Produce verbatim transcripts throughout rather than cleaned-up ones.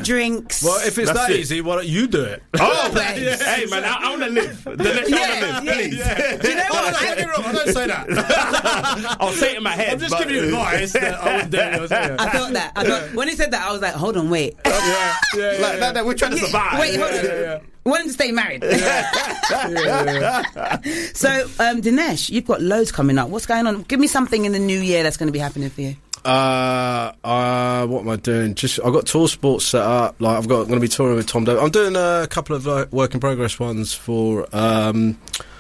drinks. Well, if it's That's that it. easy, why don't you do it? Oh, babes. hey man, I, I want to live. The next Yeah, I want to live, yeah. please. Yeah. Do you know what? Don't get me wrong, I don't say that. I'll say it in my head. I'm just but- giving you advice that I wouldn't do it. Yeah, I thought that. I thought, when he said that, I was like, hold on, wait. yeah, yeah. Like yeah. that, that, we're trying to survive. Wait, hold on. Yeah, yeah. Want him to stay married. Yeah, yeah. So, um, Dinesh, you've got loads coming up. What's going on? Give me something in the new year that's going to be happening for you. Uh, uh, what am I doing? Just I've got tour sports set up. Like I've got, I'm going to be touring with Tom Doe. I'm doing a couple of like, work in progress ones for um,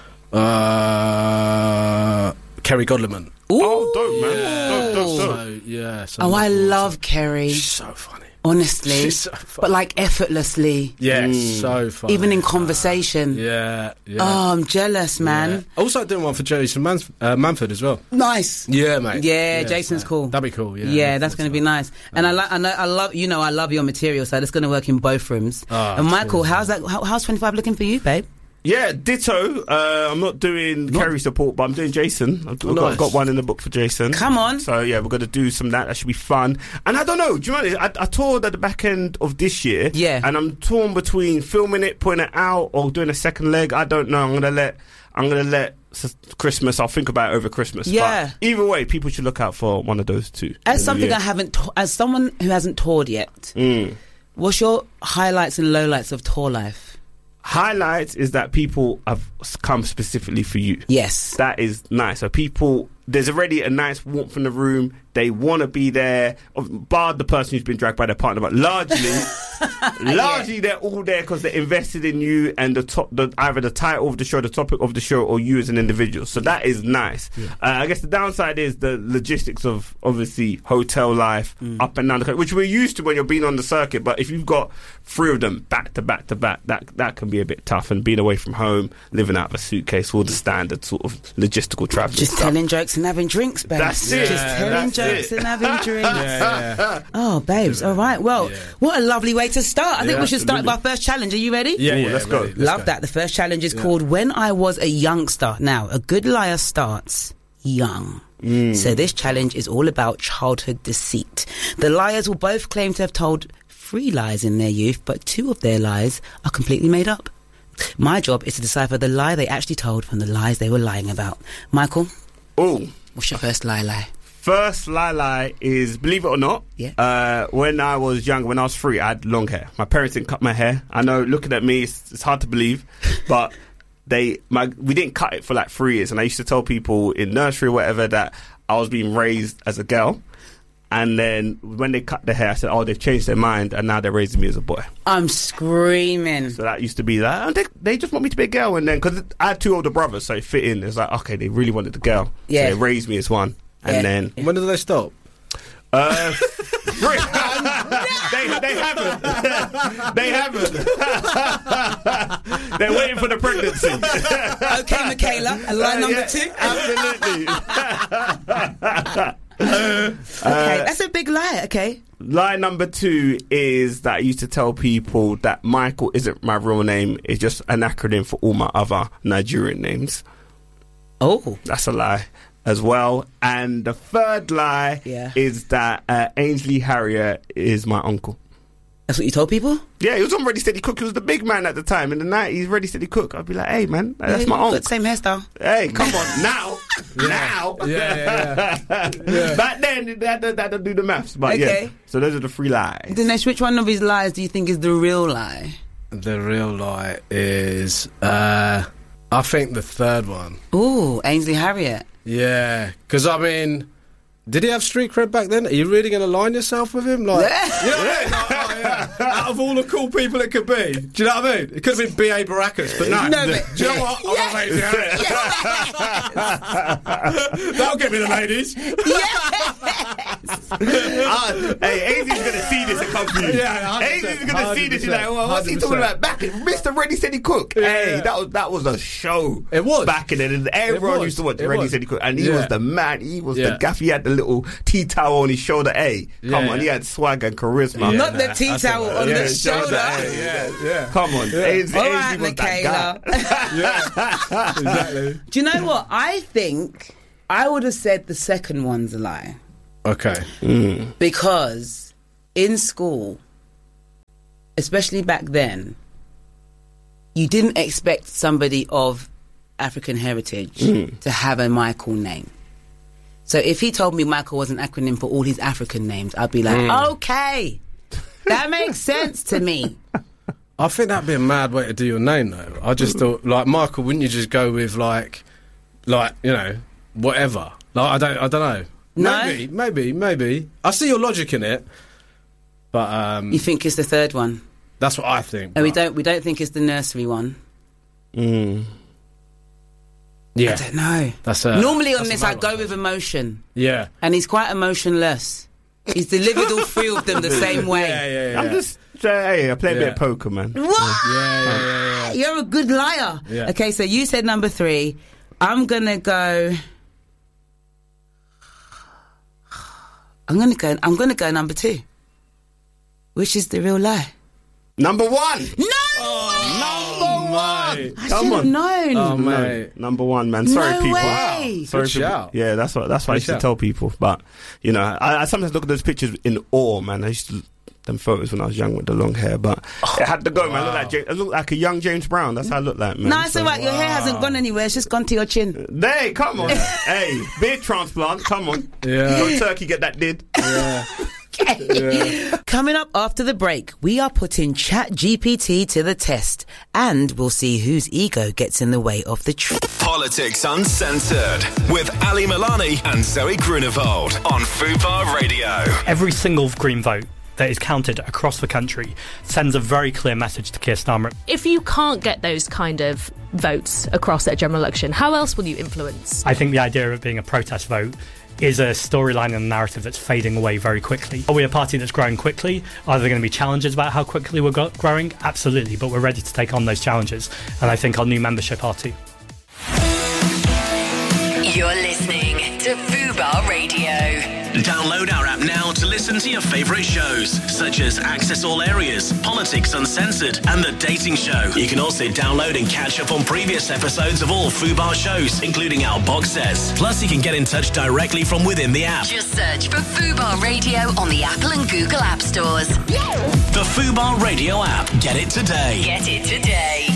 uh, Kerry Godliman. Ooh. Oh, dope, man. Dope, dope, dope. So yeah. So Oh, I looking forward love to it. Kerry. She's so funny. Honestly. She's so funny. But like effortlessly. Yeah, Mm. so funny. Even in conversation. Yeah, yeah. Oh, I'm jealous, man. Yeah. Also doing one for Jason Mans- uh, Manford as well. Nice. Yeah, mate. Yeah, Jason's so cool. That'd be cool. Yeah, Yeah, that's going to be nice. And I, li- I know, I love, you know, I love your material, so that's going to work in both rooms. Oh, and Michael, cool. how's that? How, how's twenty-five looking for you, babe? Yeah, ditto. Uh, I'm not doing Kerry support, but I'm doing Jason. I've, I've got, Nice. got one in the book for Jason. Come on. So yeah, we're going to do some of that. That should be fun. And I don't know. Do you know what it is? I, I toured at the back end of this year. Yeah. And I'm torn between filming it, putting it out, or doing a second leg. I don't know. I'm going to let. I'm going to let s- Christmas. I'll think about it over Christmas. Yeah. But either way, people should look out for one of those two. As in the something year. I haven't, t- as someone who hasn't toured yet, Mm. what's your highlights and lowlights of tour life? Highlights is that people have come specifically for you. Yes. That is nice. So people, there's already a nice warmth in the room. They want to be there, bar the person who's been dragged by their partner, but largely, largely they're all there because they're invested in you and the top, the, either the title of the show, the topic of the show, or you as an individual. So that is nice. Yeah. Uh, I guess the downside is the logistics of obviously hotel life mm. up and down the country, which we're used to when you're being on the circuit. But if you've got three of them back to back to back, that that can be a bit tough. And being away from home, living out of a suitcase, all the standard sort of logistical travel. Just stuff. telling jokes and having drinks, babe. That's it. Just telling That's jokes it. and having drinks. Yeah, yeah. Oh, babes. All right. Well, Yeah. what a lovely way to start. I think Yeah, we should start with absolutely. our first challenge. Are you ready? Yeah, Ooh, yeah, let's go. ready, Love go. that. The first challenge is called When I Was a Youngster. Now, a good liar starts young. Mm. So this challenge is all about childhood deceit. The liars will both claim to have told three lies in their youth, but two of their lies are completely made up. My job is to decipher the lie they actually told from the lies they were lying about. Michael, Oh. what's your first lie lie? First lie lie is, believe it or not, Yeah. uh, when I was young, when I was three, I had long hair. My parents didn't cut my hair. I know, looking at me, it's, it's hard to believe, but they, my, we didn't cut it for like three years. And I used to tell people in nursery or whatever that I was being raised as a girl. And then when they cut the hair, I said, oh, they've changed their mind and now they're raising me as a boy. I'm screaming. So that used to be like, oh, they, they just want me to be a girl. And then, because I had two older brothers, so it fit in. It's like, okay, they really wanted the girl. Yeah. So they raised me as one. And Yeah. then... When did they stop? Uh, they, they haven't. They haven't. They're waiting for the pregnancy. Okay, Michaela, and line Uh, number yeah, two. Absolutely. Okay, that's a big lie. Okay. Lie number two is that I used to tell people that Michael isn't my real name. It's just an acronym for all my other Nigerian names. Oh. That's a lie as well. And the third lie Yeah. is that uh, Ainsley Harrier is my uncle. That's what you told people? Yeah, he was on Ready Steady Cook. He was the big man at the time. In the nineties, Ready Steady Cook. I'd be like, hey, man, that's Yeah, my you've uncle. got the same hairstyle. Hey, come on, now. Now. Yeah, yeah, yeah. Back then, they had, to, they had to do the maths. But Okay. yeah, so those are the three lies. Dinesh, which one of his lies do you think is the real lie? The real lie is, uh, I think the third one. Ooh, Ainsley Harriet. Yeah, because I mean, did he have street cred back then? Are you really going to line yourself with him? Like, you know what I mean? Like, oh, yeah. Out of all the cool people it could be, do you know what I mean? It could have been B A Baracus, but no. No, but- do you know what? I'm amazing. That'll get me the ladies. Ah, hey, Ainsley's going to see this and come for you. Yeah, one hundred percent, Ainsley's going to see this. He's like, well, what's he one talking hundred about? Back in Mister Ready Steady Cook. Yeah, Hey, yeah. that was that was a show. It was. Back in it. And everyone was. used to watch It Ready was. Steady Cook. And he Yeah. was the man. He was Yeah. the gaff. He had the little tea towel on his shoulder. Hey, come Yeah, on. yeah. He had swag and charisma. Yeah, Not the nah, tea that's towel all right. on Yeah, the shoulder. Hey, Yeah, yeah. Come on. Ainsley, All Ainsley right, was that guy. Michaela. Yeah, exactly. Do you know what? I think I would have said the second one's a lie. Okay. Because in school, especially back then, you didn't expect somebody of African heritage mm. to have a Michael name. So if he told me Michael was an acronym for all his African names, I'd be like, mm. okay, that makes sense to me. I think that'd be a mad way to do your name, though. I just thought, like, Michael, wouldn't you just go with, like, like, you know, whatever? Like, I don't, I don't know. No? Maybe, maybe, maybe. I see your logic in it, but um, you think it's the third one? That's what I think. Oh, we don't, we don't think it's the nursery one. Mm. Yeah, I don't know. That's a, normally on that's this I go with emotion. Yeah, and he's quite emotionless. He's delivered all three of them the same way. Yeah, yeah, yeah. I'm just hey, I play yeah. a bit of poker, man. What? Yeah, yeah, yeah, yeah. You're a good liar. Yeah. Okay, so you said number three. I'm gonna go. I'm gonna go. I'm gonna go number two. Which is the real lie? Number one. No. Oh, number one. Mate. I Come should have on. known. Oh, mate. No, number one, man. Sorry, No people. way. Wow. Sorry, Good people. shout. Yeah, that's what. That's what I used Good to shout. tell people. But you know, I, I sometimes look at those pictures in awe, man. I used to them photos when I was young with the long hair, but oh, it had to go, man. I look like James, I look like a young James Brown. That's how I look like, man. No, it's So- all right. Your hair hasn't gone anywhere. It's just gone to your chin. Hey, come on. Hey, beard transplant. Come on. Yeah. Go Turkey, get that did. Yeah. Yeah. Coming up after the break, we are putting Chat G P T to the test, and we'll see whose ego gets in the way of the truth. Politics Uncensored with Ali Milani and Zoe Grunewald on Fubar Radio. Every single Green vote that is counted across the country sends a very clear message to Keir Starmer. If you can't get those kind of votes across at a general election, how else will you influence? I think the idea of it being a protest vote is a storyline and a narrative that's fading away very quickly. Are we a party that's growing quickly? Are there going to be challenges about how quickly we're go- growing? Absolutely, but we're ready to take on those challenges, and I think our new membership are too. You're listening to Fubar Radio. Download our app now to listen to your favourite shows, such as Access All Areas, Politics Uncensored, and The Dating Show. You can also download and catch up on previous episodes of all Fubar shows, including our box sets. Plus, you can get in touch directly from within the app. Just search for Fubar Radio on the Apple and Google App Stores. The Fubar Radio app. Get it today. Get it today.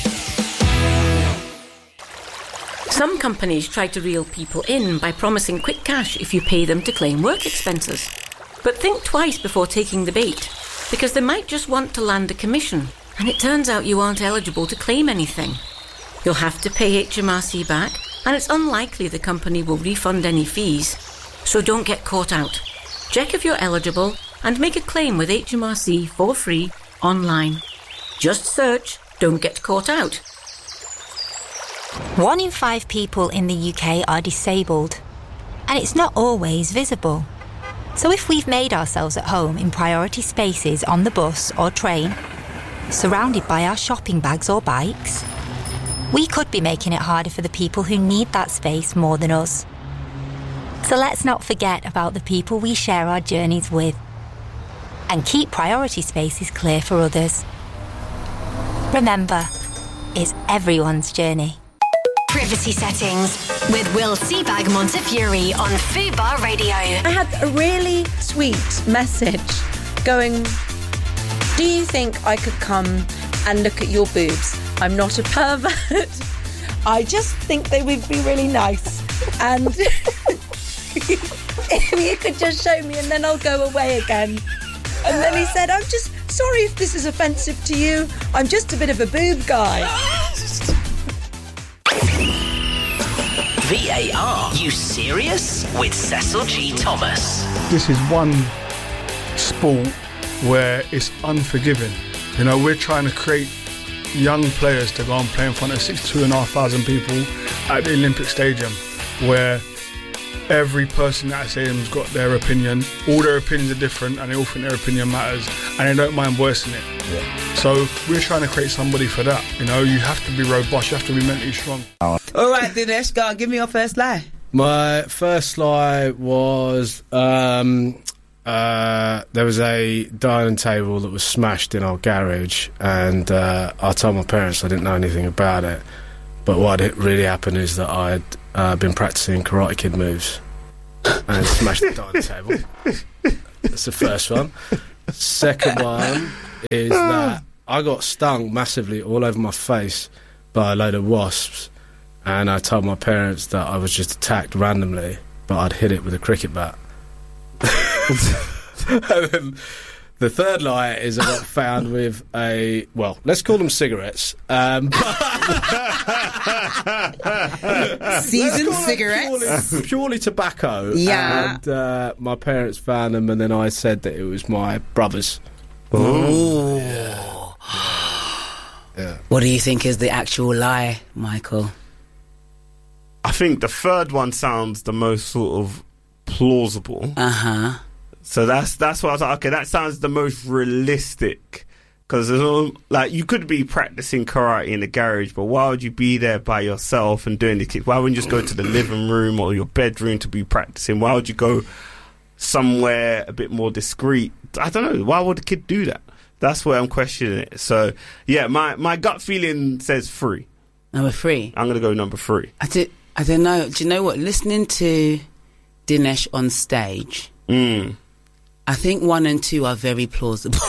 Some companies try to reel people in by promising quick cash if you pay them to claim work expenses. But think twice before taking the bait, because they might just want to land a commission, and it turns out you aren't eligible to claim anything. You'll have to pay H M R C back, and it's unlikely the company will refund any fees. So don't get caught out. Check if you're eligible and make a claim with H M R C for free online. Just search "Don't Get Caught Out." One in five people in the U K are disabled, and it's not always visible. So if we've made ourselves at home in priority spaces on the bus or train, surrounded by our shopping bags or bikes, we could be making it harder for the people who need that space more than us. So let's not forget about the people we share our journeys with, and keep priority spaces clear for others. Remember, it's everyone's journey. Privacy settings with Will Seabag Montefiore on Fubar Radio. I had a really sweet message going, do you think I could come and look at your boobs? I'm not a pervert. I just think they would be really nice. And if you could just show me and then I'll go away again. And then he said, I'm just sorry if this is offensive to you. I'm just a bit of a boob guy. V A R, you serious? With Cecil G. Thomas. This is one sport where it's unforgiving. You know, we're trying to create young players to go and play in front of sixty-two and a half thousand people at the Olympic Stadium, where every person at that stadium's got their opinion. All their opinions are different, and they all think their opinion matters, and they don't mind voicing it. Yeah. So we're trying to create somebody for that. You know, you have to be robust, you have to be mentally strong. All right, Dinesh, go on, give me your first lie. My first lie was um, uh, there was a dining table that was smashed in our garage, and uh, I told my parents I didn't know anything about it. But what had really happened is that I'd uh, been practicing Karate Kid moves and smashed the dining table. That's the first one. Second one is that I got stung massively all over my face by a load of wasps, and I told my parents that I was just attacked randomly, but I'd hit it with a cricket bat. And then the third lie is I got found with a, well, let's call them cigarettes. Um, Seasoned cigarettes? Purely, purely tobacco. Yeah. And uh, my parents found them, and then I said that it was my brother's. Ooh. Yeah. Yeah. What do you think is the actual lie, Michael? I think the third one sounds the most sort of plausible. Uh-huh. So that's that's what I was like, okay, that sounds the most realistic. Because like you could be practicing karate in the garage, but why would you be there by yourself and doing the kicks? Why wouldn't you just go to the living room or your bedroom to be practicing? Why would you go somewhere a bit more discreet? I don't know. Why would a kid do that? That's where I'm questioning it. So yeah, my, my gut feeling says three. Number three. I'm gonna go number three. I do, I don't know. Do you know what? Listening to Dinesh on stage, mm. I think one and two are very plausible.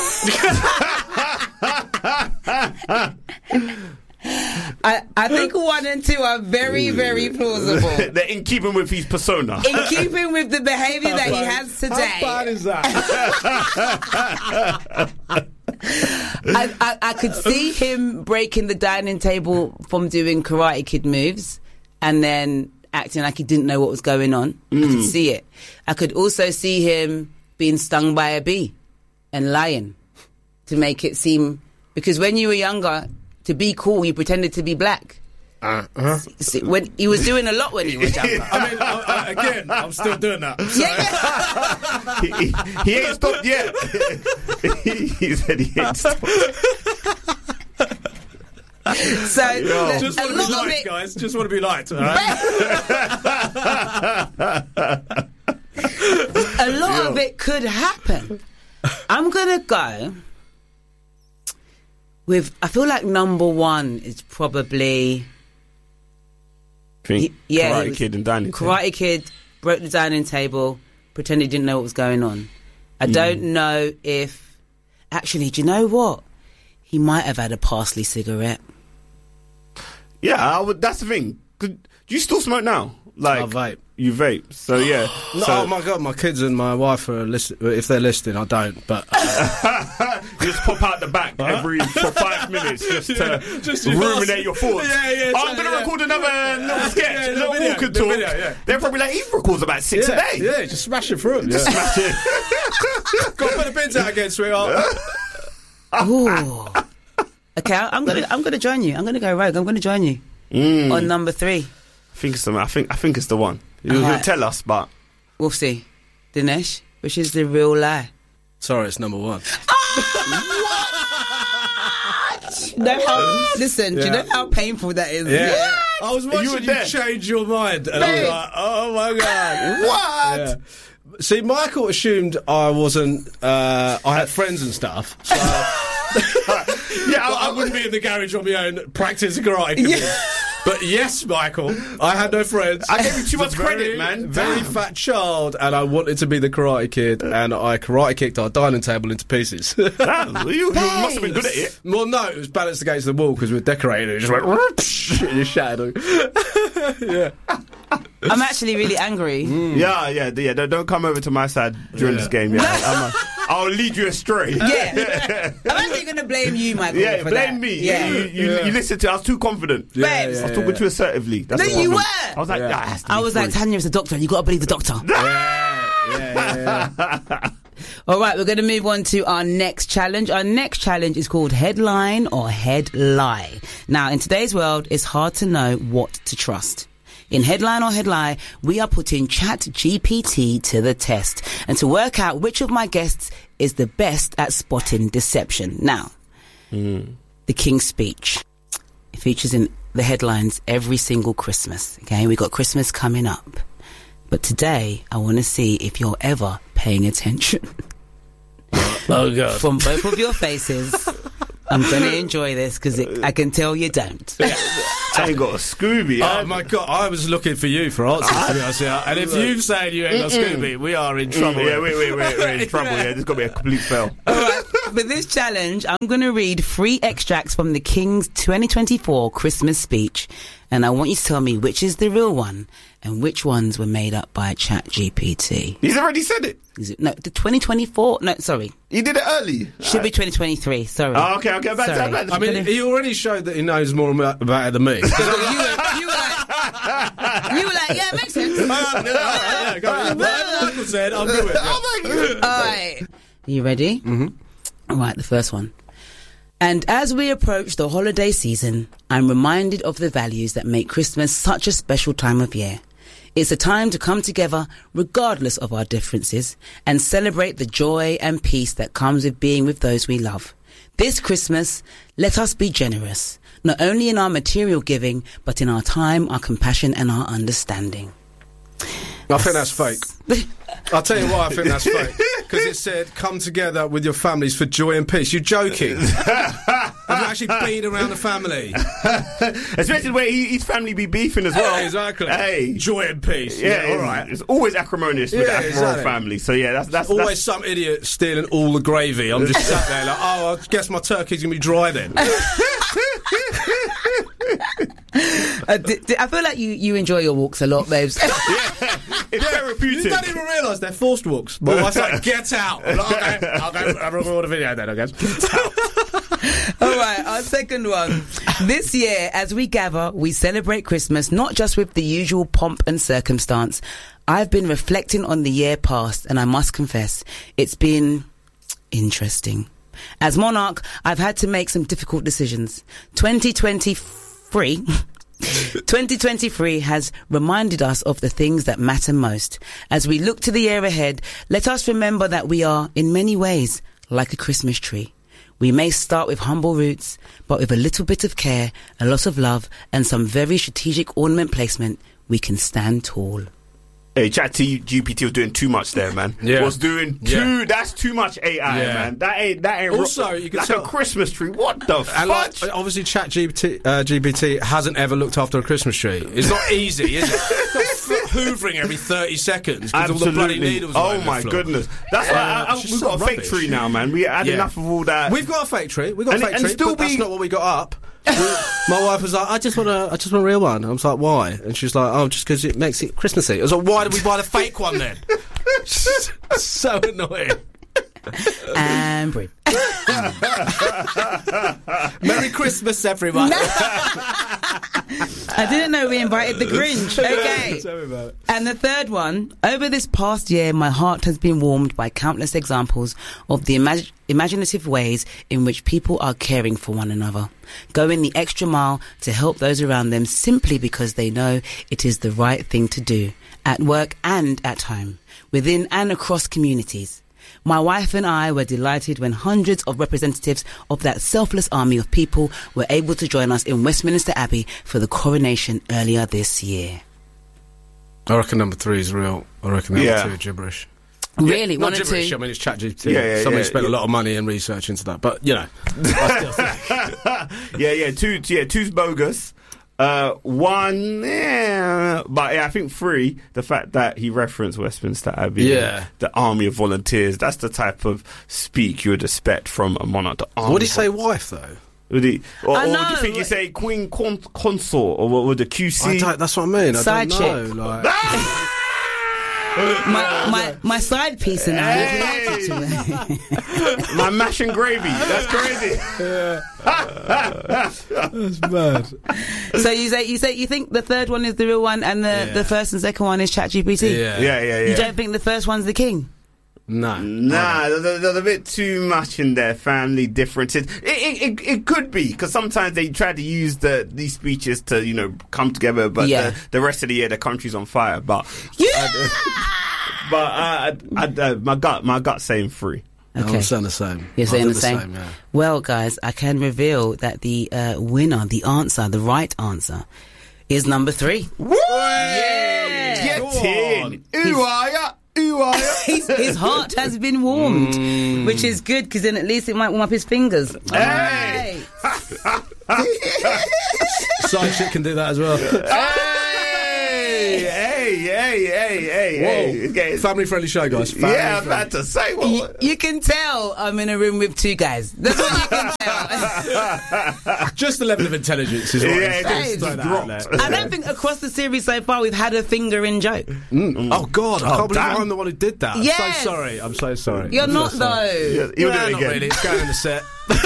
I, I think one and two are very, very plausible. They're in keeping with his persona. In keeping with the behaviour that he has today. How bad is that? I, I, I could see him breaking the dining table from doing Karate Kid moves and then acting like he didn't know what was going on. Mm. I could see it. I could also see him being stung by a bee and lying to make it seem... Because when you were younger, to be cool, you pretended to be black. Uh, uh-huh. See, when he was doing a lot when he was younger. I mean, I, I, again, I'm still doing that. So. Yeah. he, he, he ain't stopped yet. he, he said he ain't stopped. So, Yo. Just a want to lot be of liked, it, guys. Just want to be liked, all right? A lot Yo. of it could happen. I'm gonna go with. I feel like number one is probably. Think He- yeah, Karate he was- Kid and dining table. Karate Kid broke the dining table, pretended he didn't know what was going on. I don't know if. Actually, do you know what? He might have had a parsley cigarette. Yeah, I would, that's the thing. Could, do you still smoke now? Like I vape. You vape. So yeah. No, so, oh my god, my kids and my wife are listen- if they're listening, I don't. But uh, you just pop out the back every for five minutes just to Yeah, just ruminate last- your thoughts. Yeah, yeah, Oh, I'm so- gonna yeah. record another little sketch, Yeah, little video, walk and the talk. video, yeah. They're probably like, he records about six yeah, a day. yeah, just smash it through. Yeah. Just smash it. Got to put the bins out again, sweetheart. Ooh. Okay, I- I'm gonna. I'm gonna join you. I'm gonna go rogue. I'm gonna join you Mm. on number three. I think it's the. I think. I think it's the one. He'll, Alright. he'll tell us, but We'll see. Dinesh, which is the real lie? Sorry, it's number one. No, how, listen, do you Yeah. know how painful that is? Yeah. I was You watching were you, there. change your mind, and I was Babe. like, "Oh my god, What? Yeah. See, Michael assumed I wasn't. Uh, I had friends and stuff. So yeah, I, I I, wouldn't be in the garage on my own practicing karate. Yeah. But yes, Michael, I had no friends. I gave you too Was much a very, credit, man. Very Damn. fat child, and I wanted to be the Karate Kid, and I karate kicked our dining table into pieces. Damn, you, you must have been good at it. Well, no, it was balanced against the wall because we were decorating it. It just went and it shattered. Yeah. I'm actually really angry. Yeah, yeah, yeah. Don't, don't come over to my side during Yeah. this game. Yeah, I'm a, I'll lead you astray. Yeah. I'm actually going to blame you, Michael. Yeah, for blame that. me. Yeah. You, you, Yeah. you listened to. I was too confident. Babes. I was talking too assertively. That's No, the you problem. were. I was like, Yeah. "Ah, it has to I be was like, free." Tanya's a doctor. You got to believe the doctor. Yeah, yeah, yeah. All right, we're going to move on to our next challenge. Our next challenge is called Headline or Head Lie. Now, in today's world, it's hard to know what to trust. In Headline or Head Lie, we are putting Chat G P T to the test and to work out which of my guests is the best at spotting deception. Now, Mm. the King's Speech. It features in the headlines every single Christmas. Okay, we got Christmas coming up. But today, I want to see if you're ever paying attention. Oh god. From both of your faces, I'm going to enjoy this because I can tell you don't. I ain't got a Scooby. Oh my god, I was looking for you for answers, to be honest, yeah. And if you've said you ain't got Scooby, we are in trouble. Yeah, wait, wait, wait, we're in trouble. Yeah, there's got to be a complete fail. All right, For this challenge, I'm going to read three extracts from the King's twenty twenty-four Christmas speech, and I want you to tell me which is the real one and which ones were made up by ChatGPT. He's already said it. Is it? No, the twenty twenty-four. No, sorry. He did it early. Should be twenty twenty-three. Sorry. Oh, okay, okay. Back Sorry. to that. I mean, he already showed that he knows more about about it than me. you, were, you were like, you were like, yeah, it makes sense. Oh, no, yeah, yeah, go on. Whatever Michael said, I'll do it. Oh, All right. Are you ready? Mm-hmm. All right, the first one. And as we approach the holiday season, I'm reminded of the values that make Christmas such a special time of year. It's a time to come together regardless of our differences and celebrate the joy and peace that comes with being with those we love. This Christmas, let us be generous, not only in our material giving, but in our time, our compassion and our understanding. I think that's fake. I'll tell you why I think that's fake. Because it said, come together with your families for joy and peace. You're joking. Have you actually been around the family? Especially where he, his family be beefing as well. Yeah, exactly. Hey. Joy and peace. Yeah, Yeah, all right. It's always acrimonious with Yeah, the exactly. royal family. So yeah, that's that's Always that's, some idiot stealing all the gravy. I'm just sat there like, oh, I guess my turkey's going to be dry then. Uh, d- d- I feel like you, you enjoy your walks a lot, babes. yeah, it's therapeutic. You don't even realise they're forced walks. My wife's like, get out. I'm like, okay, I'll go I'll record a video then, I guess. Get out. All right, our second one. This year, as we gather, we celebrate Christmas not just with the usual pomp and circumstance. I've been reflecting on the year past, and I must confess, it's been interesting. As monarch, I've had to make some difficult decisions. twenty twenty-three twenty twenty-three has reminded us of the things that matter most. As we look to the year ahead, let us remember that we are, in many ways, like a Christmas tree. We may start with humble roots, but with a little bit of care, a lot of love, and some very strategic ornament placement, we can stand tall. Hey, ChatGPT was doing too much there, man. Yeah. Was doing too. Yeah. That's too much A I, Yeah. man. That ain't. That ain't. Also, ro- you can like tell- a Christmas tree. What the And like, fudge? obviously, ChatGPT uh, G P T hasn't ever looked after a Christmas tree. It's not easy, is it? It's not f- hoovering every thirty seconds because all the bloody needles are Oh on the my floor. goodness. That's why Uh, I, I, it's just we've got a so fake rubbish. tree now, man. We had Yeah. enough of all that. We've got a fake tree. We've got And- a fake and tree, still but that's be- not what we got up. We- my wife was like, I just want a, I just want a real one. I was like, why? And she's like, oh, just because it makes it Christmassy. I was like, why did we buy the fake one then? So annoying. And breathe. Merry Christmas, everyone. I didn't know we invited the Grinch. Okay. Tell me about it. And the third one, over this past year, my heart has been warmed by countless examples of the imag- imaginative ways in which people are caring for one another, going the extra mile to help those around them simply because they know it is the right thing to do, at work and at home, within and across communities. My wife and I were delighted when hundreds of representatives of that selfless army of people were able to join us in Westminster Abbey for the coronation earlier this year. I reckon number three is real. I reckon number Yeah. two is gibberish. Really? Not One and gibberish, two? I mean, it's ChatGPT. Yeah, yeah, Somebody yeah, spent yeah. a lot of money and research into that. But, you know, I still think. yeah, yeah. Two, yeah. Two's bogus. Uh, one, yeah, but yeah, I think three. The fact that he referenced Westminster Abbey, Yeah. the army of volunteers. That's the type of speak you would expect from a monarch. The army What did he say, of- wife, though? Would he, or, I or do know. you think you say Queen con- Consort, or what would the Q C? I don't, that's what I mean. I Side don't chick. know. Like, My, my, my side piece and I. Hey! My mash and gravy. That's crazy. that's bad. So you say you say you think the third one is the real one and the, Yeah. the first and second one is ChatGPT? Yeah. Yeah, yeah, yeah. You don't think the first one's the king? No. Nah, there's, there's a bit too much in their family differences. It it, it, it could be, because sometimes they try to use the these speeches to, you know, come together, but Yeah. the, the rest of the year the country's on fire. But Yeah. but uh, I, I, I, my gut my gut's saying three. Okay. I'm saying the same. You're I saying think the same? yeah. Well, guys, I can reveal that the uh, winner, the answer, the right answer, is number three. Woo! Yeah. Get Go in. on. Ooh, are ya? Ooh, are ya? His, his heart has been warmed, Mm. which is good because then at least it might warm up his fingers. Hey. Side chick can do that as well. Hey, hey, hey, hey, hey, hey, hey. Okay. Family friendly show, guys. Family yeah, I'm friendly. about to say. What, You, what? you can tell I'm in a room with two guys. That's what you can tell. Just the level of intelligence is what Yeah, it's it just just throw that dropped. out there. I don't think across the series so far we've had a finger in joke. Mm. Oh God, I Oh, can't believe damn. I'm the one who did that. I'm Yes. so sorry. I'm so sorry. You're I'm not so sorry. though. Yeah, you'll Well, do it not again. really. It's going in the set.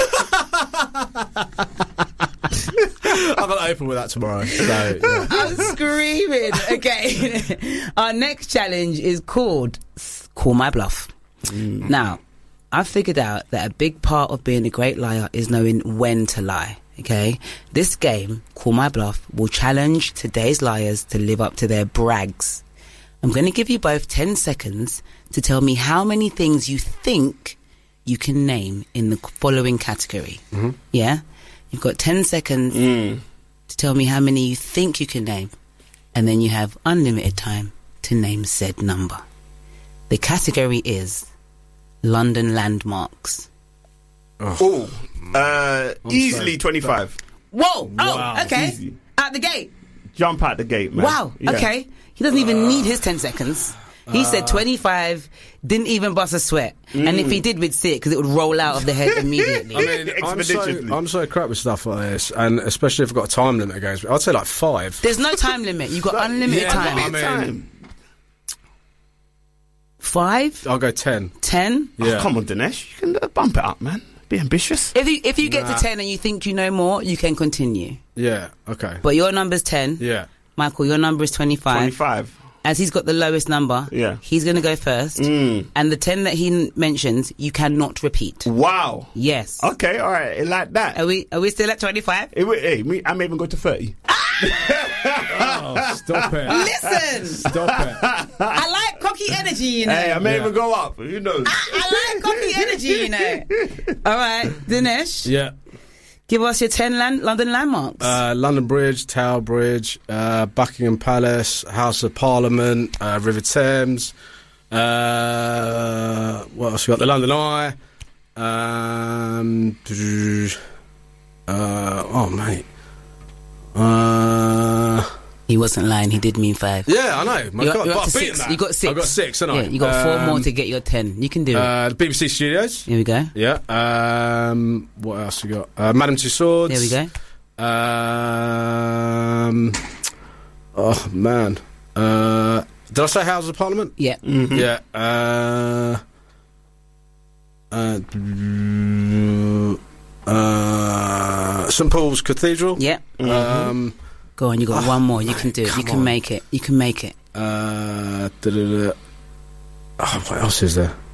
I've got to open with that tomorrow. So, yeah. I'm screaming. Okay. Our next challenge is called Call My Bluff. Mm. Now, I've figured out that a big part of being a great liar is knowing when to lie. Okay? This game, Call My Bluff, will challenge today's liars to live up to their brags. I'm going to give you both ten seconds to tell me how many things you think you can name in the following category. Mm-hmm. Yeah? You've got ten seconds Mm. to tell me how many you think you can name. And then you have unlimited time to name said number. The category is London landmarks. Oh, uh, easily so- twenty-five. Whoa! Wow. Oh, okay. Easy. Out the gate. Jump out the gate, man. Wow. Yeah. Okay. He doesn't even need his ten seconds. He Uh. said twenty-five, didn't even bust a sweat. And if he did, we'd see it because it would roll out of the head immediately. I mean, I'm so, Expeditiously. I'm so crap with stuff like this, and especially if I've got a time limit against me. I'd say like five. There's no time limit. You've got unlimited yeah, time. I mean- Five? I'll go ten. Ten? Yeah. Oh, come on, Dinesh. You can uh, bump it up, man. Be ambitious. If you if you get Nah. to ten and you think you know more, you can continue. Yeah. Okay. But your number's ten. Yeah. Michael, your number is twenty-five. twenty-five. As he's got the lowest number, Yeah. he's going to go first. Mm. And the ten that he n- mentions, you cannot repeat. Wow. Yes. Okay, all right. Like that. Are we are we still at twenty-five? It, would- hey, me, I may even go to thirty. Oh, stop it. Listen! Stop it. I like cocky energy, you know. Hey, I may Yeah. even go up. Who knows? I like cocky energy, you know. All right, Dinesh, Yeah. give us your ten land- London landmarks. Uh, London Bridge, Tower Bridge, uh, Buckingham Palace, House of Parliament, uh, River Thames. Uh, what else we got? The London Eye. Um, uh, oh, mate. Uh, he wasn't lying. He did mean five. yeah, I know. My You're, God, you're but up to I've beaten six. that. You got six. I've got six, haven't I? Yeah, you got four Um, more to get your ten. You can do it. Uh, the B B C Studios. Here we go. Yeah. Um, what else we got? Uh, Madame Tussauds. There we go. Um, oh man. Uh, did I say House of Parliament? Yeah. Mm-hmm. Yeah. Uh, uh, uh, Saint Paul's Cathedral. Yeah. Um, Go on. You got Oh, one more. You can mate, do it. You come can on. make it. You can make it. uh, da-da-da. Oh, what else is there?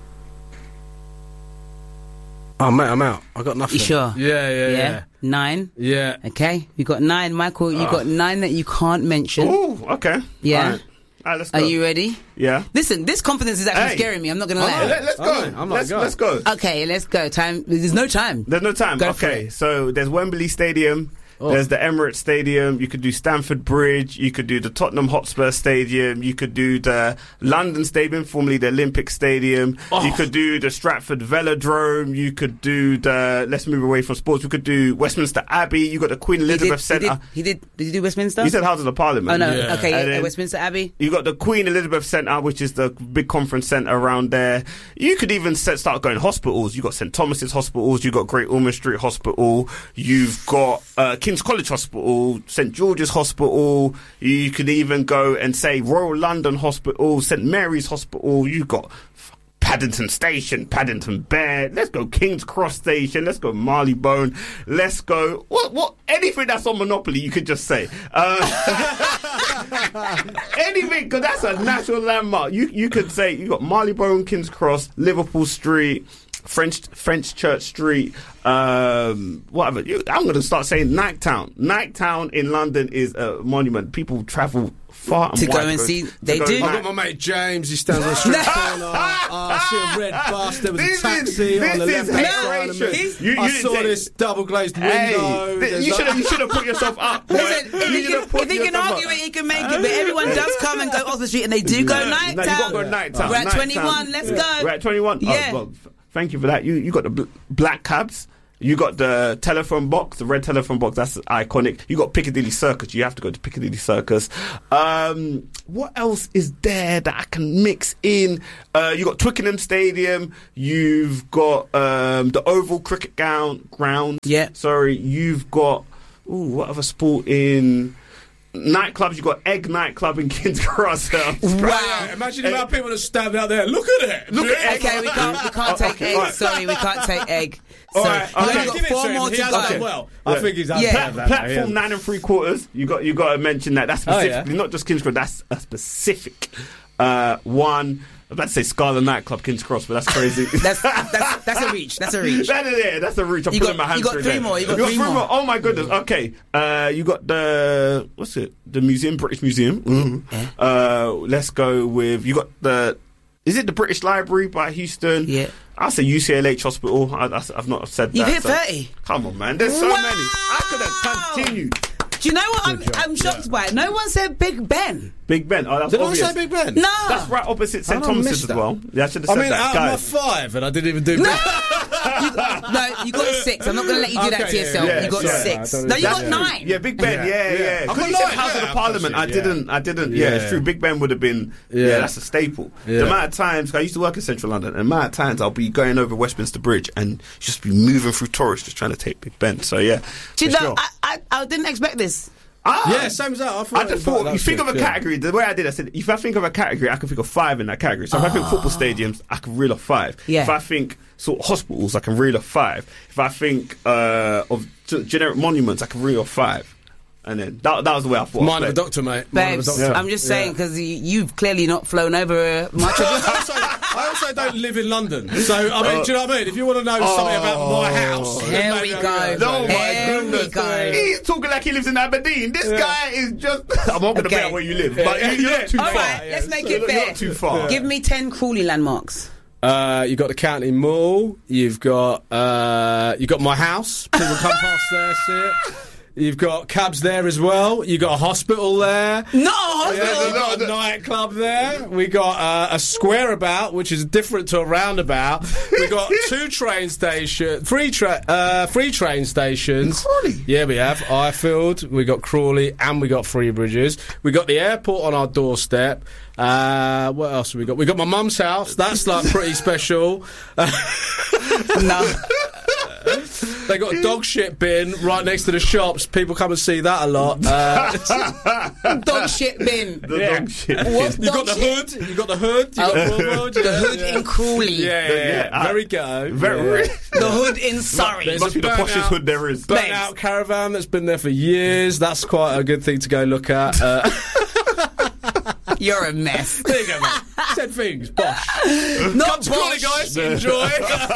Oh, mate, I'm out. I got nothing. You sure? Yeah, yeah, Yeah. yeah. Nine. Yeah. Okay. You got nine, Michael. You got nine that you can't mention. Ooh, okay. Yeah. All right, all right let's go. Are you ready? Yeah. Listen, this confidence is actually Hey. scaring me. I'm not going to I lie. know. Let, let's go. Alright, I'm like, let's, go. let's go. Okay, let's go. Time. There's no time. There's no time. Go for Okay, it. so there's Wembley Stadium. Oh. There's the Emirates Stadium. You could do Stamford Bridge. You could do the Tottenham Hotspur Stadium. You could do the London Stadium, formerly the Olympic Stadium. Oh. You could do the Stratford Velodrome. You could do the. Let's move away from sports. We could do Westminster Abbey. You got the Queen He did, Elizabeth he Centre. did. He did. Did you do Westminster? You said House of the Parliament. Oh no. Yeah. Okay. And uh, then- Westminster Abbey. You got the Queen Elizabeth Centre, which is the big conference centre around there. You could even set, start going hospitals. You got St Thomas's Hospitals. You got Great Ormond Street Hospital. You've got uh, King's College Hospital, St George's Hospital. You could even go and say Royal London Hospital, St Mary's Hospital. You got Paddington Station, Paddington Bear. Let's go King's Cross Station. Let's go Marylebone. Let's go what what anything that's on Monopoly. You could just say uh, anything because that's a national landmark. You you could say you got Marylebone, King's Cross, Liverpool Street, French French Church Street, um, whatever. You, I'm going to start saying Nighttown. Nighttown in London is a monument. People travel far and To go wide and go- see- to they go do. and I've got my mate James. He stands on the street corner. Oh, I see a red bus. There was This a taxi is- on the this is left-hand hateration. side of me. He's- you- I you didn't saw say- this double glazed window. Hey, th- There's you like- should have you should have put yourself up. boy. Listen, if You he should can, have put if he can yourself argue up. it, he can make it. But everyone does come and go off the street, and they do go No, night no, you got to go Nighttown. We're at Nighttown. twenty-one. Let's Yeah. go. We're at twenty-one. Yeah. Oh, well, f- thank you for that. You you got the bl- black cabs. You got the telephone box, the red telephone box, that's iconic. You got Piccadilly Circus, you have to go to Piccadilly Circus. Um, what else is there that I can mix in? Uh, you got Twickenham Stadium, you've got um, the Oval Cricket ground, ground. Yeah. Sorry, you've got, ooh, what other sport in... Nightclubs, you got Egg Nightclub in King's Cross. Wow! Yeah, imagine the amount of people that stand out there. Look at it. Look at Okay, Egg. we can't. We can't take Okay, egg. right. Sorry, we can't take egg. So All right, you've okay. only Give got it four to him. more He to has go. done well. Yeah. I think he's done Yeah. better than that, Platform yeah. nine and three quarters. You got you got to mention that. That's Oh, specifically yeah. not just King's Cross. That's a specific uh, one. I was about to say Scarlet Nightclub, King's Cross, but that's crazy. That's that's that's a reach. That's a reach. That is it. That's a reach. I'm You putting got- my hands you got through three there. more, you got three more. Oh my goodness. Okay. Uh, you got the what's it? The museum, British Museum. Mm. Yeah. Uh, let's go with you got the. Is it the British Library by Houston? Yeah. I'll say U C L H Hospital. I, I, I've not said You've that. hit so- thirty. Come on, man. There's so Wow. many. I could have continued. Do you know what I'm, I'm shocked by? No one said Big Ben. Big Ben. Oh, that's Did I obvious. say Big Ben? No. That's right opposite Saint How did I Thomas's miss as that? well. Yeah, I should have I said mean, that. out Guys. of my five, and I didn't even do. No. Big you got, no, you got six. I'm not going to let you do that Okay, to yeah, yourself. yeah, you got yeah. six. No, I don't No, you got That's nine. true. Yeah, Big Ben. Yeah, Yeah, yeah. yeah. Because I've you got said nine, House of yeah, the Parliament. I yeah. didn't. I didn't. Yeah, it's Yeah. true. Big Ben would have been. Yeah, Yeah. that's a staple. Yeah. The amount of times 'cause I used to work in Central London, and the amount of times I'll be going over Westminster Bridge and just be moving through tourists just trying to take Big Ben. So yeah, Do you for know, sure. I, I, I didn't expect this. Ah, Yeah, same as that. I, thought I it just was thought, like you that think shit, of a yeah. category, the way I did, I said, if I think of a category, I can think of five in that category. So if I think football stadiums, I can reel off five. Yeah. If I think sort of hospitals, I can reel off five. If I think uh, of g- generic monuments, I can reel off five. And then that, that was the way I thought. Mind of a But- doctor, mate. Mind of a Babes, doctor. I'm just saying, because you've clearly not flown over uh, much of I also, I also don't live in London, so I mean, do you know what I mean? If you want to know something about my house, then Here maybe we I'll go. go. Oh my Here we goodness. go. He's talking like he lives in Aberdeen. This guy is just. I'm not going to Okay. bet where you live, but you- you're not too All far. right, let's make it You're fair. not too far. Give me ten Crawley landmarks. Uh, you got the County Mall. You've got uh, you got my house. People come past there, see it. You've got cabs there as well. You got a hospital there. Not a Yeah, hospital. we've got a nightclub there. We got uh, a square about, which is different to a roundabout. We got two train stations, three tra- uh, three train stations. Crawley? Yeah, we have Ifield. We got Crawley, and we got Three Bridges. We got the airport on our doorstep. Uh, what else have we got? We got my mum's house. That's like pretty special. No. They got a dog shit bin right next to the shops. People come and see that a lot. Uh, Dog shit bin. The Yeah. dog shit. What you got dog the shit? hood. You got the hood. You got Oh. Royal Road, you The got- hood yeah. in Crawley. Yeah, yeah, yeah. Yeah, Very ghetto. Very. Yeah. The hood in Surrey. There's Must a be the burnt poshest out- hood there is. Burnt Babes. out caravan that's been there for years. That's quite a good thing to go look at. Uh, You're a mess. there you go, mate. Said things. Bosh. Not Come to Crawley, bosh. guys. Enjoy.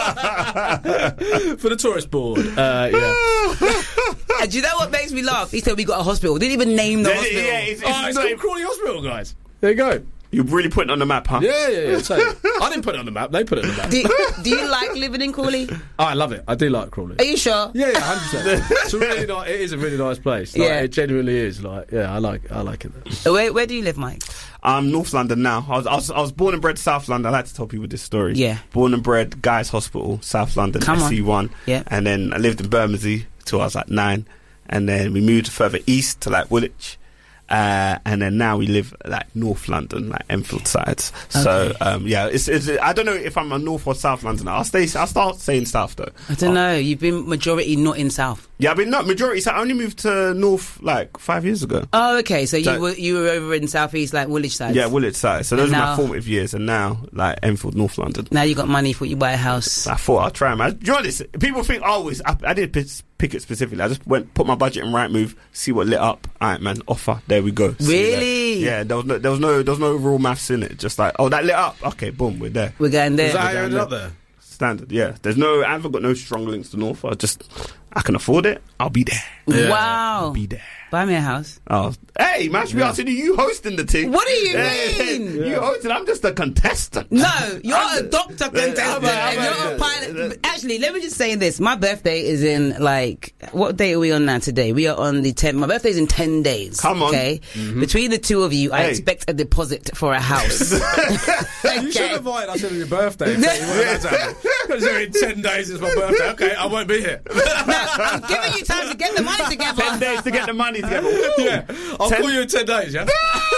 For the tourist board. Uh, yeah. And do you know what makes me laugh? He said we got a hospital. Didn't even name the Yeah, hospital. yeah, it's, it's Oh, it's not- called Crawley Hospital, guys. There you go. You're really putting it on the map, huh? Yeah, yeah, yeah. So, I didn't put it on the map. They put it on the map. do, do you like living in Crawley? Oh, I love it. I do like Crawley. Are you sure? Yeah, yeah, hundred percent. It's a really nice. It is a really nice place. Like, Yeah. it genuinely is. Like, yeah, I like. I like it there. Where, where do you live, Mike? I'm North London now. I was, I was I was born and bred South London. I like to tell people this story. Yeah. Born and bred Guy's Hospital, South London, Come on. S C one. Yeah. And then I lived in Bermondsey till I was like nine. And then we moved further east to like Woolwich. Uh, and then now we live like North London, like Enfield sides. So um, yeah, it's, it's I don't know if I'm a North or South Londoner. I'll stay. I'll start saying South though. I don't know. You've been majority not in South. Yeah, I mean not majority. So I only moved to North like five years ago. Oh, okay. So you So- were you were over in South East, like Woolwich side. Yeah, Woolwich side. So those And are now- my formative years, and now like Enfield, North London. Now you got money for you buy a house. I thought I'll try, man. Do you know what this? People think, oh, it's, I, I didn't pick, pick it specifically. I just went, put my budget in Rightmove, see what lit up. All right, man, offer. There we go. See you there. Really? Yeah, there was no, there was no, there was no overall maths in it. Just like, oh, that lit up. Okay, boom, we're there. We're going there. Is that how you down ended there. up there? Standard, yeah. There's no, I haven't got no strong links to North. I just, I can afford it. I'll be there. Yeah. Wow. I'll be there. Buy me a house. Oh, hey, man, should be asking you, you hosting the thing. What do you hey, mean? You hosting, I'm just a contestant. No, you're I'm a doctor contestant. I'm a- and you're a pilot. Actually, let me just say this. My birthday is in, like, what day are we on now today? We are on the tenth. My birthday's in ten days. Come on. Okay? Mm-hmm. Between the two of you, I Hey. expect a deposit for a house. Okay. You should have invited us on your birthday. Because in ten days is my birthday. Okay, I won't be here. No, I'm giving you time to get the money together. Ten days to get the money together. Yeah. I'll Ten- call you in ten days, yeah?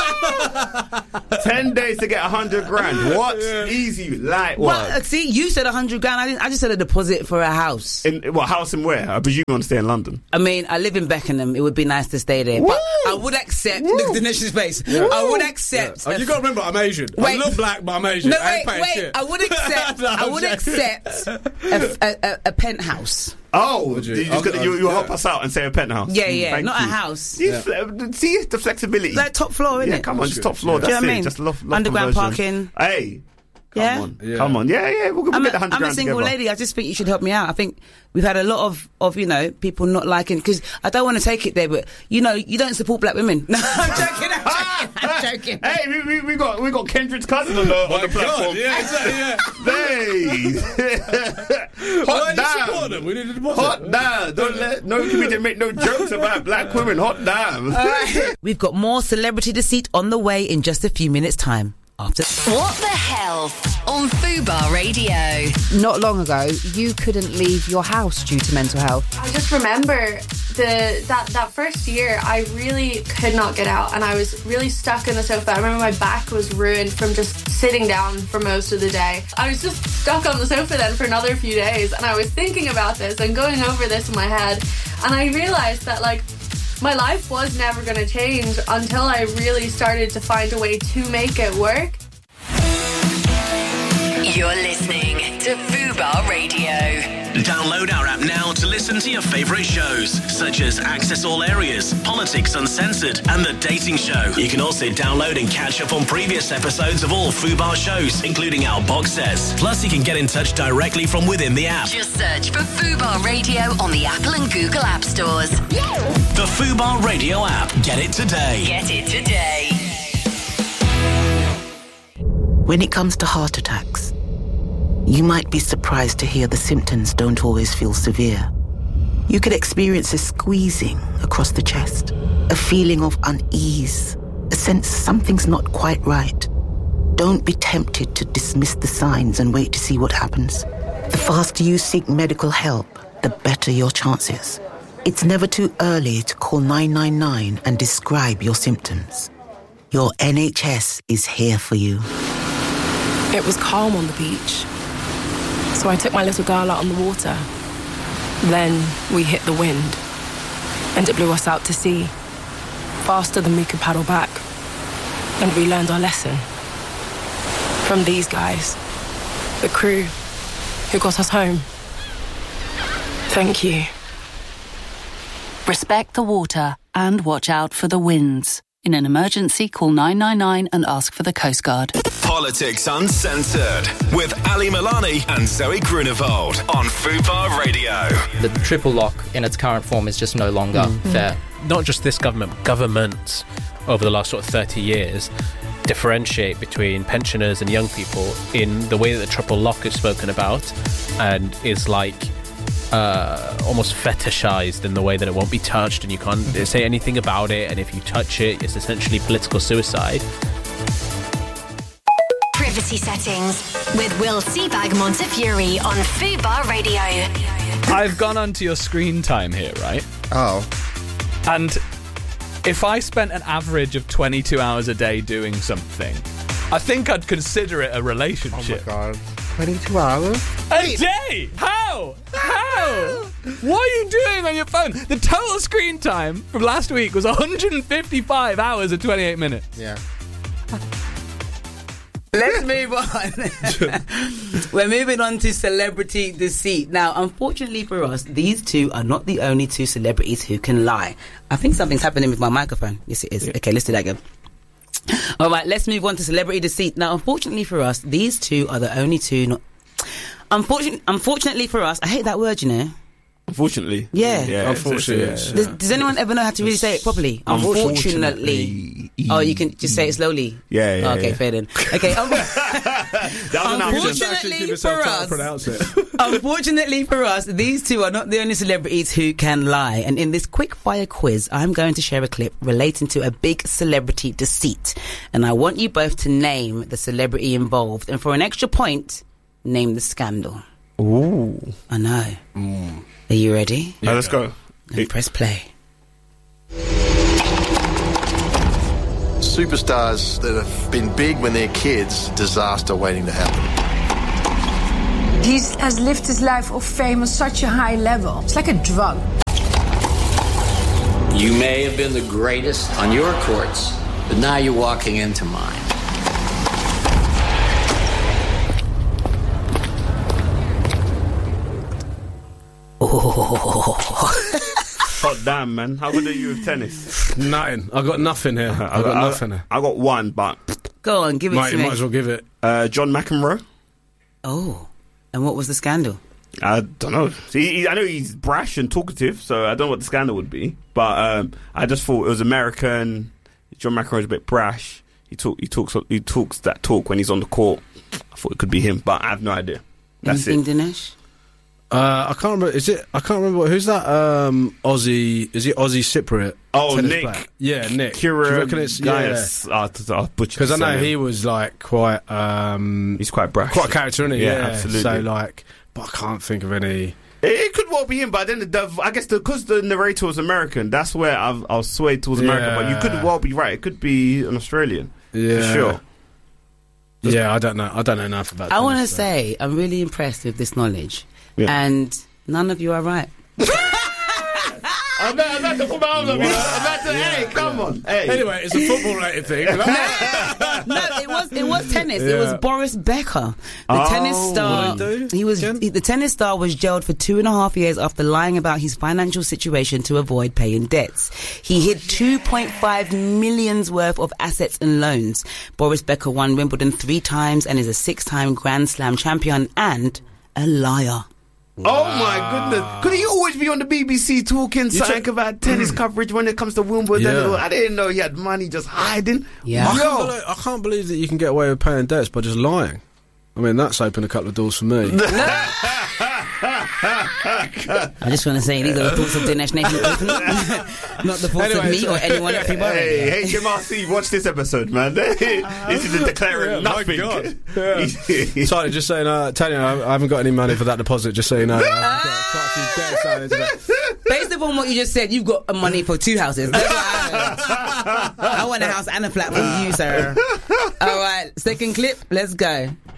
Ten days to get a hundred grand. What? Yeah. Easy, light Well, work. uh, see, you said a hundred grand. I didn't. I just said a deposit for a house. In what house and where? I presume you want to stay in London. I mean, I live in Beckenham. It would be nice to stay there, but I would accept the, the nation space. I would accept. Oh, you got to remember, I'm Asian. Wait. I look black, but I'm Asian. No, I ain't wait, paying wait. shit. I would accept. No, I would I'm joking. accept a, a, a, a penthouse. Oh, Would you? you just gonna, Okay, you, you yeah. help us out and say a penthouse. Yeah, yeah, Thank not you. a house. See, Yeah. fle- see the flexibility. Like top floor, innit? Yeah, come on, That's just good. top floor. Yeah. That's Do you know what I it. mean? Just love, love Underground conversion. parking. Hey, come Yeah. on, Yeah. come on. Yeah, yeah. We'll, we'll I'm get the a, hundred I'm a grand single together. lady. I just think you should help me out. I think we've had a lot of, of you know, people not liking, because I don't want to take it there, but you know, you don't support black women. No, I'm joking. I'm joking. I'm joking. Hey, we, we, we got we got Kendrick's cousin on the, on the platform. God, yeah, exactly, yeah. Hey, Why hot you support damn, them? We need a deposit. hot damn. Don't let no comedian make no jokes about black women. Hot damn. We've got more Celebrity Deceit on the way in just a few minutes' time. After What the Health on Fubar Radio. Not long ago, you couldn't leave your house due to mental health. I just remember the that, that first year, I really could not get out and I was really stuck in the sofa. I remember my back was ruined from just sitting down for most of the day. I was just stuck on the sofa then for another few days, and I was thinking about this and going over this in my head, and I realised that, like, my life was never going to change until I really started to find a way to make it work. You're listening to Fubar Radio. Download our app now to listen to your favourite shows, such as Access All Areas, Politics Uncensored, and The Dating Show. You can also download and catch up on previous episodes of all Fubar shows, including our box sets. Plus, you can get in touch directly from within the app. Just search for Fubar Radio on the Apple and Google App Stores. The Fubar Radio app. Get it today. Get it today. When it comes to heart attacks, you might be surprised to hear the symptoms don't always feel severe. You could experience a squeezing across the chest, a feeling of unease, a sense something's not quite right. Don't be tempted to dismiss the signs and wait to see what happens. The faster you seek medical help, the better your chances. It's never too early to call nine nine nine and describe your symptoms. Your N H S is here for you. It was calm on the beach, so I took my little girl out on the water. Then we hit the wind, and it blew us out to sea, faster than we could paddle back. And we learned our lesson from these guys, the crew who got us home. Thank you. Respect the water and watch out for the winds. In an emergency, call nine nine nine and ask for the Coast Guard. Politics Uncensored with Ali Milani and Zoe Grunewald on Fubar Radio. The triple lock in its current form is just no longer Mm. fair. Not just this government, governments over the last sort of thirty years differentiate between pensioners and young people in the way that the triple lock is spoken about and is like uh, almost fetishized in the way that it won't be touched and you can't say anything about it, and if you touch it, it's essentially political suicide. Privacy Settings with Will Seabag Montefiore on Fubar Radio. I've gone onto your screen time here, right? Oh. And if I spent an average of twenty-two hours a day doing something, I think I'd consider it a relationship. Oh my god. twenty-two hours? A day? How? How? What are you doing on your phone? The total screen time from last week was one hundred fifty-five hours and twenty-eight minutes. Yeah. Let's move on. We're moving on to Celebrity Deceit. Now, unfortunately for us, these two are not the only two celebrities who can lie. I think something's happening with my microphone. Yes, it is. Okay, let's do that again. All right, let's move on to Celebrity Deceit. Now, unfortunately for us, these two are the only two not... Unfortunately, unfortunately for us, I hate that word, you know. Unfortunately. Yeah. yeah Unfortunately, it's- yes. Does, does anyone ever know how to really say it properly? Unfortunately. Oh, you can just say it slowly? Yeah, yeah, Oh, okay, yeah. fair then. Okay, um, That was an option. unfortunately for us, pronounce it. unfortunately for us, these two are not the only celebrities who can lie. And in this quick fire quiz, I'm going to share a clip relating to a big celebrity deceit. And I want you both to name the celebrity involved. And for an extra point, name the scandal. Ooh. I know. Mm. Are you ready? Yeah. Let's go. Then press play. Superstars that have been big when they're kids, disaster waiting to happen. He has lived his life of fame on such a high level. It's like a drug. You may have been the greatest on your courts, but now you're walking into mine. Oh, damn, man. How good are you with tennis? Nothing. I got nothing here. I got nothing here. I got one, but Go on, give it Might, to you me. might as well give it. uh, John McEnroe. Oh, and what was the scandal? I don't know. See, he, I know he's brash and talkative, so I don't know what the scandal would be. But um, I just thought it was American. John McEnroe's a bit brash. He talk, he talks, he talks that talk when he's on the court. I thought it could be him, but I have no idea. That's Anything, it. Dinesh? Uh, I can't remember. Is it? I can't remember. Who's that? Um, Aussie. Is it Aussie Cypriot? Oh, tennis Nick. player? Yeah, Nick. Kira Do you reckon it's Gaius. yeah? Oh, t- t- I'll butcher Because I his know surname. he was like quite. Um, He's quite brash. quite a character, isn't he? Yeah, absolutely. So like, but I can't think of any. It, it could well be him, but then the, I guess because the, the narrator was American, that's where I've, I was swayed towards America. But you could well be right; it could be an Australian, Yeah, for sure. Yeah, I don't know. I don't know enough about. I want to tennis, so. say I'm really impressed with this knowledge, Yeah. and none of you are right. I'm about, I'm about to put my arms up. You know? I'm about to, hey, come on. Hey. Anyway, it's a football-related thing. No, it was it was tennis. It was Yeah. Boris Becker, the Oh, tennis star. what did he do He was he, the tennis star was jailed for two and a half years after lying about his financial situation to avoid paying debts. He hid two point five millions worth of assets and loans. Boris Becker won Wimbledon three times and is a six-time Grand Slam champion and a liar. Oh my goodness! Could he always be on the B B C talking something took- about tennis coverage when it comes to Wimbledon? Yeah. I didn't know he had money just hiding. Yeah. I, Yo. can't believe, I can't believe that you can get away with paying debts by just lying. I mean, that's opened a couple of doors for me. I just want to say these are the thoughts of Dinesh Nathan Griffin, not the thoughts Anyway, of me so- or anyone at Freebar Hey, Radio. hey, Jim R C, watch this episode, man. This isn't declaring Yeah, my nothing. God. Yeah. Sorry, just saying, uh, Tanya, I I haven't got any money for that deposit, just so you know. I've got quite a few debts out into that. Based upon what you just said, you've got money for two houses. That's what I heard. I want a house and a flat from you, sir. All right, second clip. Let's go.